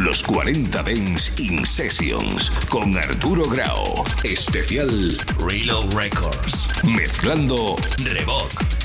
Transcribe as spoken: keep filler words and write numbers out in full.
Los cuarenta Dance In Sessions con Arturo Grau. Especial Reload Records. Mezclando Revoc.